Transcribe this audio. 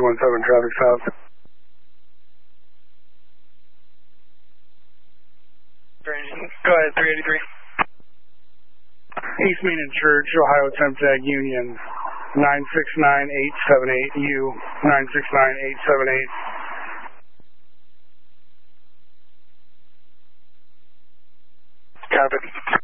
317 traffic south. Go ahead, 383. East Main and Church, Ohio temp tag Union 969878, U 969878. Copy.